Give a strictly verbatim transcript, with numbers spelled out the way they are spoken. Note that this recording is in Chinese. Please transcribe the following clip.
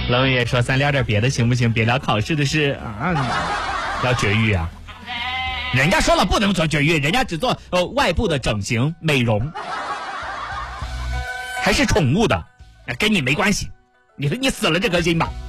冷爷说咱聊点别的行不行？别聊考试的事啊，聊绝育啊。人家说了不能做绝育，人家只做呃外部的整形美容，还是宠物的，跟你没关系。你说你死了这颗心吧。